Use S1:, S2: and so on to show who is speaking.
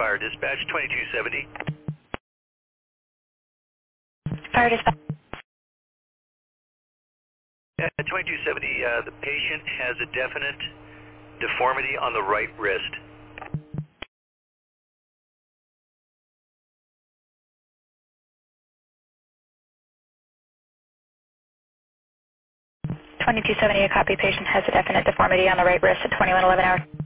S1: Fire Dispatch 2270.
S2: Fire dispatch.
S1: 2270, the patient has a definite deformity on the right wrist.
S2: 2270, a copy. Patient has a definite deformity on the right wrist at 2111 hours.